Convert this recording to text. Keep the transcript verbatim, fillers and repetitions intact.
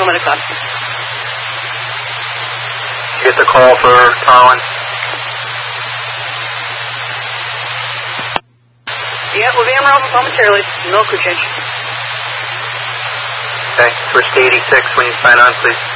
Affirmative, copy. Did you get the call for Collins? Yeah, we'll be en route momentarily. No crew change. Okay, switch to eighty-six when you sign on, please.